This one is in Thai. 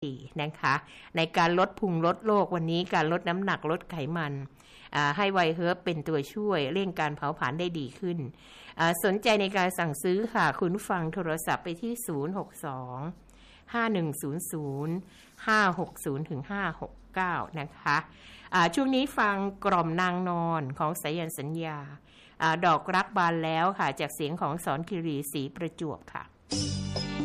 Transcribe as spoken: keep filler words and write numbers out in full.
ดีนะคะในการลดพุงลดโรควันนี้การลดน้ำหนักลดไขมันให้ไวเฮิร์บเป็นตัวช่วยเร่งการเผาผลาญได้ดีขึ้นสนใจในการสั่งซื้อค่ะคุณฟังโทรศัพท์ไปที่ศูนย์ หก สอง ห้า หนึ่ง ศูนย์ ศูนย์ ห้า หก ศูนย์ ห้า หก เก้านะคะช่วงนี้ฟังกล่อมนางนอนของสายัญสัญญาดอกรักบานแล้วค่ะจากเสียงของสอนคิรีศรีประจวบค่ะ